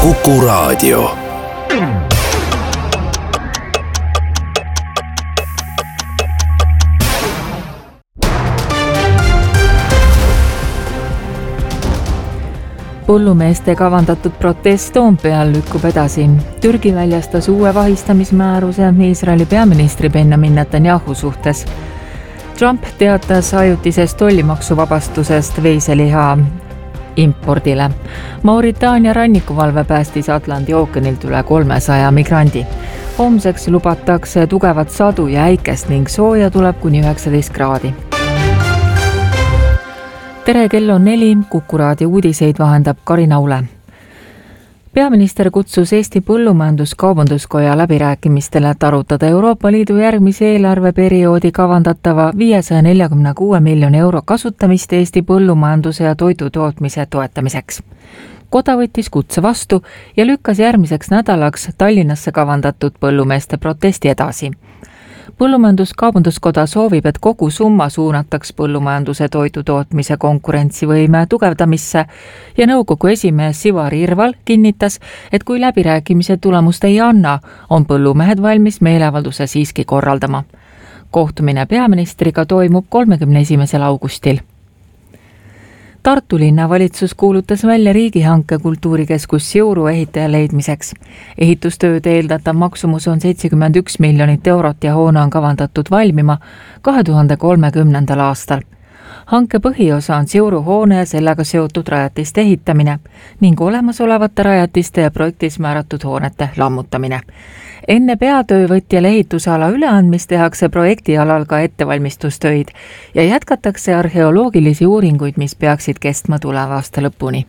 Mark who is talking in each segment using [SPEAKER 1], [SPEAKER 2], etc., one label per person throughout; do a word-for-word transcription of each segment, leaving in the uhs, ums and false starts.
[SPEAKER 1] Kuku Raadio.
[SPEAKER 2] Põllumeeste kavandatud protest Toompeal lükkub edasi. Türgi väljastas uue vahistamismääruse Iisraeli peaministri Benjamin Netanyahu suhtes. Trump teatas ajutisest tollimaksuvabastusest veiseliha impordile. Mauritaania rannikuvalve päästis Atlandi ookeanilt üle kolmesaja migrandi. Homseks lubatakse tugevat sadu ja äikest ning sooja tuleb kuni üheksateist kraadi. Tere, kell on neli, Kuku Raadio uudiseid vahendab Karin Aule. Peaminister kutsus Eesti Põllumajandus-Kaubanduskoja läbirääkimistele, et arutada Euroopa Liidu järgmise eelarveperioodi kavandatava viiesaja neljakümne kuue miljoni euro kasutamist Eesti põllumajanduse ja toidutootmise toetamiseks. Koda võttis kutse vastu ja lükkas järgmiseks nädalaks Tallinnasse kavandatud põllumeeste protesti edasi. Põllumajandus-Kaubanduskoda soovib, et kogu summa suunataks põllumajanduse toidutootmise konkurentsivõime tugevdamisse ja nõukogu esimees Sivari Irval kinnitas, et kui läbirääkimised tulemust ei anna, on põllumehed valmis meeleavalduse siiski korraldama. Kohtumine peaministriga toimub kolmekümne esimesel augustil. Tartu linnavalitsus kuulutas välja riigihanke kultuurikeskus Siuru ehitaja leidmiseks. Ehitustööde eeldatav maksumus on seitsekümmend üks miljonit eurot ja hoone on kavandatud valmima kahe tuhande kolmekümnendal aastal. Hanke põhiosa on Siuru hoone ja sellega seotud rajatiste ehitamine ning olemasolevate rajatiste ja projektis määratud hoonete lammutamine. Enne peatöövõtjale ehitusala üleandmist tehakse projektialal ka ettevalmistustöid ja jätkatakse arheoloogilisi uuringuid, mis peaksid kestma tuleva aasta lõpuni.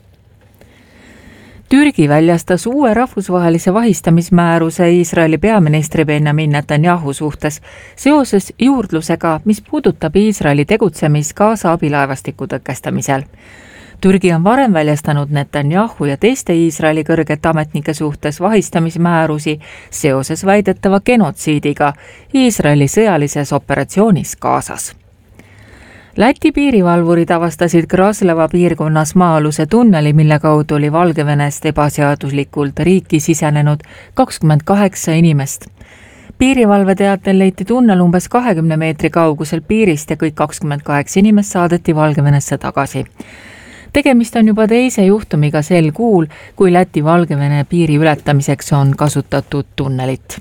[SPEAKER 2] Türgi väljastas uue rahvusvahelise vahistamismääruse Iisraeli peaministri Benjamin Netanyahu suhtes seoses juurdlusega, mis puudutab Iisraeli tegutsemist Gaza abilaevastiku tõkestamisel. Türgi on varem väljastanud Netanyahu ja teiste Iisraeli kõrgete ametnike suhtes vahistamismäärusi seoses väidetava genotsiidiga Iisraeli sõjalises operatsioonis Gazas. Läti piirivalvurid avastasid Kraslava piirkonnas maa-aluse tunneli, mille kaudu oli Valgevenest ebaseaduslikult riiki sisenenud kakskümmend kaheksa inimest. Piirivalve teatel leiti tunnel umbes kahekümne meetri kaugusel piirist ja kõik kakskümmend kaheksa inimest saadeti Valgevenesse tagasi. Tegemist on juba teise juhtumiga sel kuul, kui Läti-Valgevene piiri ületamiseks on kasutatud tunnelit.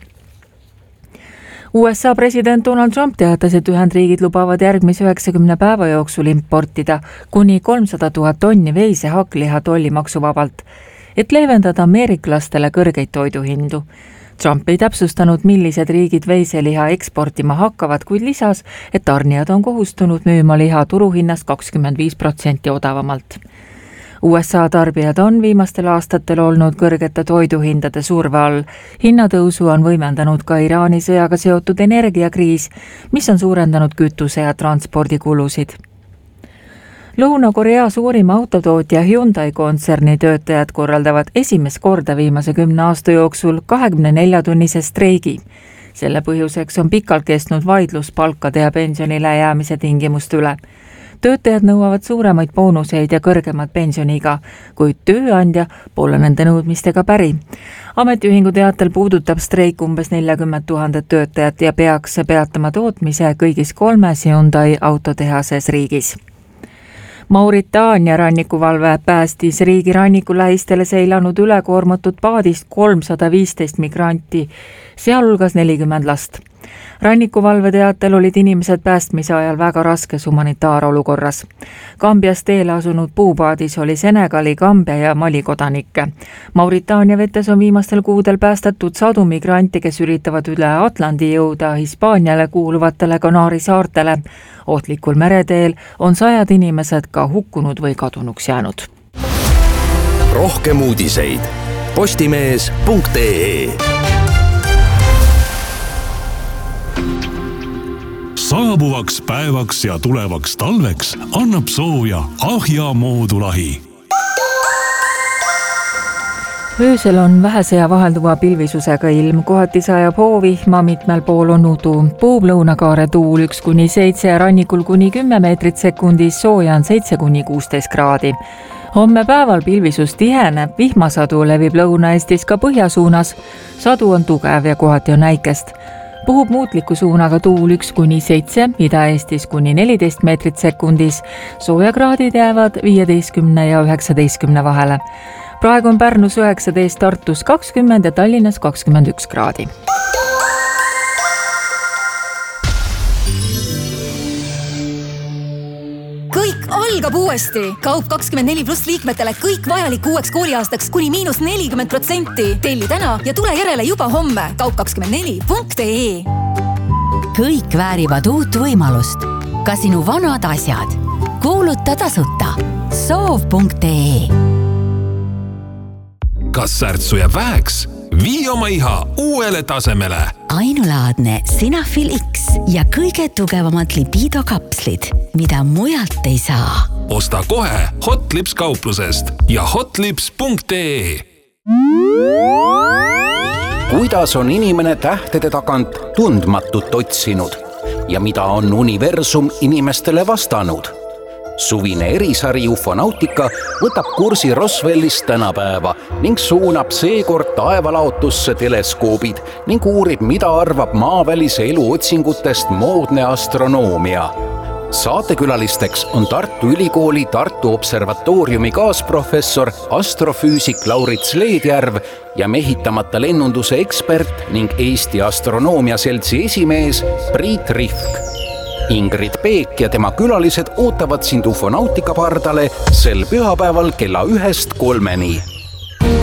[SPEAKER 2] U S A president Donald Trump teatas, et Ühendriigid lubavad järgmise üheksakümne päeva jooksul importida kuni kolmsada tuhat tonni veise hakkliha tollimaksuvabalt, et leevendada ameeriklastele kõrgeid toiduhindu. Trump ei täpsustanud, millised riigid veiseliha eksportima hakkavad, kuid lisas, et tarnijad on kohustunud müüma liha turuhinnast kakskümmend viis protsenti odavamalt. U S A tarbijad on viimastel aastatel olnud kõrgete toiduhindade surve all. Hinnatõusu on võimendanud ka Iraani sõjaga seotud energiakriis, mis on suurendanud kütuse ja transpordikulusid. Lõuna-Korea suurim autotootja Hyundai kontserni töötajad korraldavad esimest korda viimase kümne aasta jooksul kahekümne nelja tunnise streigi. Selle põhjuseks on pikalt kestnud vaidlus palkade ja pensionile jäämise tingimuste üle. Töötajad nõuavad suuremaid boonuseid ja kõrgemat pensioniga, kuid tööandja pole nende nõudmistega päri. Ametiühingu teatel puudutab streik umbes nelikümmend tuhat töötajat ja peaks peatama tootmise kõigis kolmes Hyundai autotehases riigis. Mauritaania rannikuvalve päästis riigi ranniku lähistele seilanud ülekoormatud paadist kolmsada viisteist migranti, sealhulgas nelikümmend last. Rannikuvalve teatel olid inimesed päästmise ajal väga raskes humanitaarolukorras. Gambias teele asunud puupaadis oli Senegali, Gambia ja Mali kodanikke. Mauritaania vetes on viimastel kuudel päästetud sadu migrante, kes üritavad üle Atlandi jõuda Hispaaniale kuuluvatele Kanaari saartele. Ohtlikul mereteel on sajad inimesed ka hukkunud või kadunuks jäänud.
[SPEAKER 1] Rohkem uudiseid postimees punkt ee.
[SPEAKER 3] Saabuvaks päevaks ja tulevaks talveks annab sooja Ahja moodulahi.
[SPEAKER 2] Öösel on vähese ja vahelduva pilvisusega ilm, kohati sajab hoovihma, mitmel pool on udu. Puub lõunakaare tuul üks kuni seitse ja rannikul kuni kümme meetrit sekundis, sooja on seitse kuni kuusteist kraadi. Homme päeval pilvisus tiheneb, vihmasadu levib Lõuna-Eestis ka põhjasuunas. Sadu on tugev ja kohati on näikest. Puhub muutliku suunaga tuul üks kuni seitse, Ida-Eestis kuni neliteist meetrit sekundis. Soojakraadid jäävad viieteistkümne ja üheksateistkümne vahele. Praegu on Pärnus üheksateist, Tartus kakskümmend ja Tallinnas kakskümmend üks kraadi.
[SPEAKER 4] Kõik algab uuesti. Kaup kakskümmend neli pluss liikmetele kõik vajalik uueks kooliaastaks kuni miinus nelikümmend protsenti. Telli täna ja tule järele juba homme. kaup kakskümmend neli punkt ee.
[SPEAKER 5] Kõik väärivad uut võimalust. Ka sinu vanad asjad. Kuuluta tasuta. soov punkt ee.
[SPEAKER 3] Kas särtsu jääb väheks? Vii oma iha uuele tasemele.
[SPEAKER 5] Ainulaadne Sinafil X ja kõige tugevamad lipidokapslid, mida mujalt ei saa.
[SPEAKER 3] Osta kohe Hotlips kauplusest ja hotlips punkt ee.
[SPEAKER 6] Kuidas on inimene tähtede tagant tundmatut otsinud ja mida on universum inimestele vastanud? Suvine erisari Ufonautika võtab kursi Roswellist tänapäeva ning suunab seekord taevalaotusse teleskoobid ning uurib, mida arvab maavälise elu otsingutest moodne astronoomia. Saatekülalisteks on Tartu Ülikooli Tartu Observatooriumi kaasprofessor astrofüüsik Laurits Leedjärv ja mehitamata lennunduse ekspert ning Eesti Astronoomia Seltsi esimees Priit Rihk. Ingrid Peek ja tema külalised ootavad sind Ufonautika pardale sel pühapäeval kella ühest kolmeni.